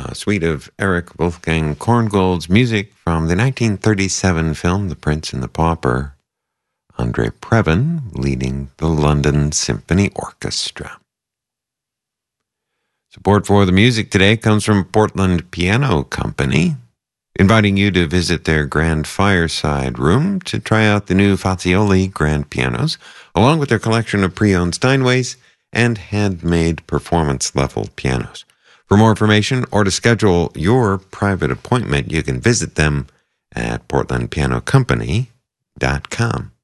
a suite of Eric Wolfgang Korngold's music from the 1937 film The Prince and the Pauper. Andre Previn leading the London Symphony Orchestra. Support for the music today comes from Portland Piano Company, inviting you to visit their Grand Fireside Room to try out the new Fazioli grand pianos, along with their collection of pre-owned Steinways and handmade performance-level pianos. For more information or to schedule your private appointment, you can visit them at portlandpianocompany.com.